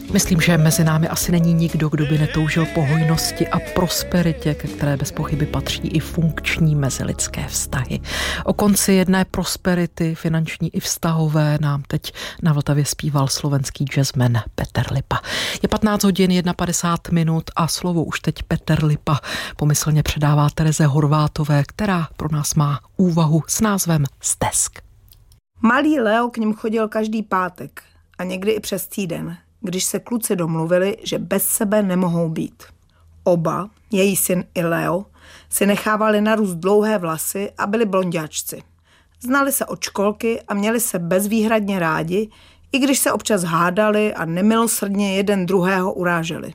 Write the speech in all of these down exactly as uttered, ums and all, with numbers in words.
Myslím, že mezi námi asi není nikdo, kdo by netoužil po hojnosti a prosperitě, ke které bez pochyby patří i funkční mezilidské vztahy. O konci jedné prosperity, finanční i vztahové, nám teď na Vltavě zpíval slovenský jazzman Petr Lipa. Je patnáct hodin padesát jedna minut a slovo už teď Petr Lipa pomyslně předává Tereze Horvátové, která pro nás má úvahu s názvem Stesk. Malý Leo k nim chodil každý pátek a někdy i přes týden, když se kluci domluvili, že bez sebe nemohou být. Oba, její syn i Leo, si nechávali narůst dlouhé vlasy a byli blonďáčci. Znali se od školky a měli se bezvýhradně rádi, i když se občas hádali a nemilosrdně jeden druhého uráželi.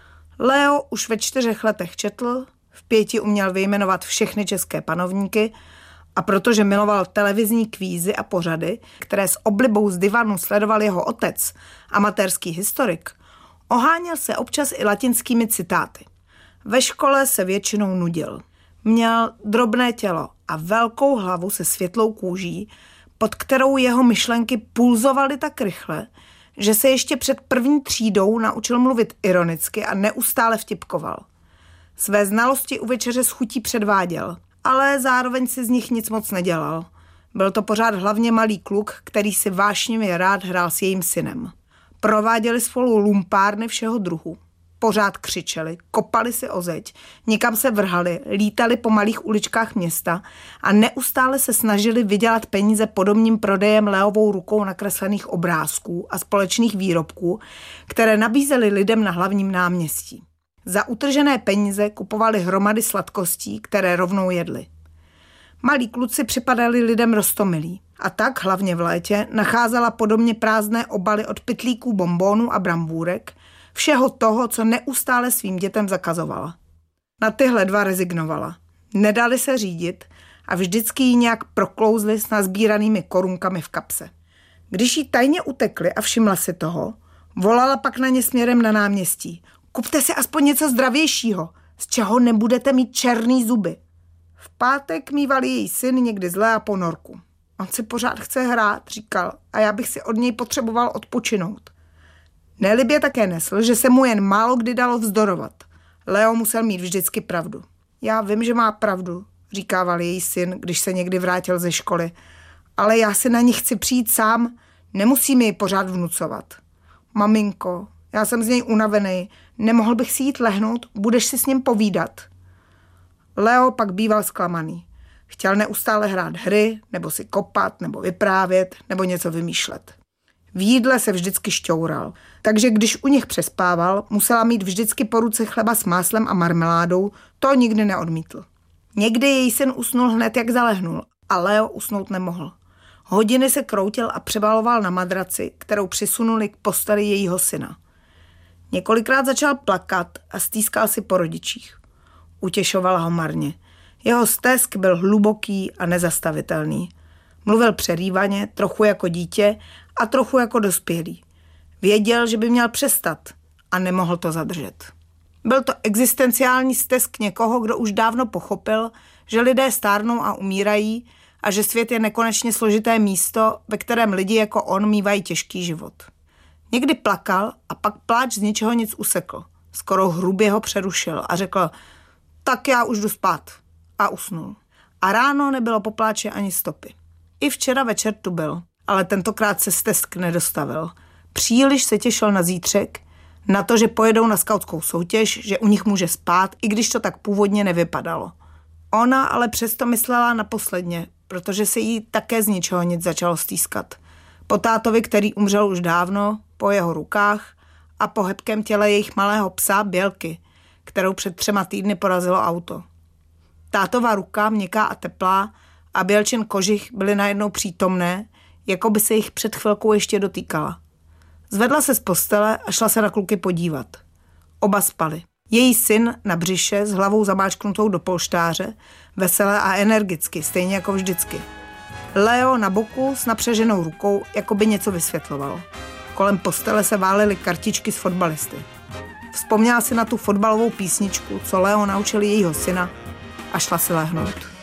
Leo už ve čtyřech letech četl, v pěti uměl vyjmenovat všechny české panovníky a protože miloval televizní kvízy a pořady, které s oblibou z divanu sledoval jeho otec, amatérský historik, oháněl se občas i latinskými citáty. Ve škole se většinou nudil. Měl drobné tělo a velkou hlavu se světlou kůží, pod kterou jeho myšlenky pulzovaly tak rychle, že se ještě před první třídou naučil mluvit ironicky a neustále vtipkoval. Své znalosti u večeře s chutí předváděl, ale zároveň si z nich nic moc nedělal. Byl to pořád hlavně malý kluk, který si vášnivě rád hrál s jejím synem. Prováděli spolu lumpárny všeho druhu. Pořád křičeli, kopali si o zeď, nikam se vrhali, lítali po malých uličkách města a neustále se snažili vydělat peníze podobným prodejem Leovou rukou nakreslených obrázků a společných výrobků, které nabízeli lidem na hlavním náměstí. Za utržené peníze kupovali hromady sladkostí, které rovnou jedli. Malí kluci připadali lidem roztomilí a tak hlavně v létě nacházela podobně prázdné obaly od pytlíků bonbónů a brambůrek, všeho toho, co neustále svým dětem zakazovala. Na tyhle dva rezignovala. Nedali se řídit a vždycky jí nějak proklouzli s nazbíranými korunkami v kapse. Když jí tajně utekli a všimla si toho, volala pak na ně směrem na náměstí. Kupte si aspoň něco zdravějšího, z čeho nebudete mít černý zuby. V pátek mýval její syn někdy zlé a ponorku. On si pořád chce hrát, říkal, a já bych si od něj potřeboval odpočinout. Nelibě také nesl, že se mu jen málo kdy dalo vzdorovat. Leo musel mít vždycky pravdu. Já vím, že má pravdu, říkával její syn, když se někdy vrátil ze školy. Ale já si na ní chci přijít sám, nemusí mi ji pořád vnucovat. Maminko, já jsem z něj unavený, nemohl bych si jít lehnout, budeš si s ním povídat. Leo pak býval zklamaný. Chtěl neustále hrát hry, nebo si kopat, nebo vyprávět, nebo něco vymýšlet. V jídle se vždycky šťoural, takže když u nich přespával, musela mít vždycky po ruce chleba s máslem a marmeládou, to nikdy neodmítl. Někdy její syn usnul hned, jak zalehnul, a Leo usnout nemohl. Hodiny se kroutil a přebaloval na madraci, kterou přisunuli k posteli jejího syna. Několikrát začal plakat a stýskal si po rodičích. Utěšovala ho marně. Jeho stesk byl hluboký a nezastavitelný. Mluvil přerývaně, trochu jako dítě a trochu jako dospělý. Věděl, že by měl přestat a nemohl to zadržet. Byl to existenciální stesk někoho, kdo už dávno pochopil, že lidé stárnou a umírají a že svět je nekonečně složité místo, ve kterém lidi jako on mívají těžký život. Někdy plakal a pak pláč z ničeho nic usekl. Skoro hrubě ho přerušil a řekl, tak já už jdu spát. A usnul. A ráno nebylo po pláči ani stopy. I včera večer tu byl, ale tentokrát se stesk nedostavil. Příliš se těšil na zítřek, na to, že pojedou na skautskou soutěž, že u nich může spát, i když to tak původně nevypadalo. Ona ale přesto myslela naposledně, protože se jí také z ničeho nic začalo stýskat. Po tátovi, který umřel už dávno, po jeho rukách a po hebkém těle jejich malého psa Bělky, kterou před třema týdny porazilo auto. Tátova ruka, měkká a teplá, a Bělčin kožich byly najednou přítomné, jako by se jich před chvilkou ještě dotýkala. Zvedla se z postele a šla se na kluky podívat. Oba spali. Její syn na břiše s hlavou zamáčknutou do polštáře, veselé a energicky, stejně jako vždycky. Leo na boku s napřeženou rukou, jako by něco vysvětloval. Kolem postele se válely kartičky s fotbalisty. Vzpomněla si na tu fotbalovou písničku, co Leo naučil jejího syna, a šla si lehnout.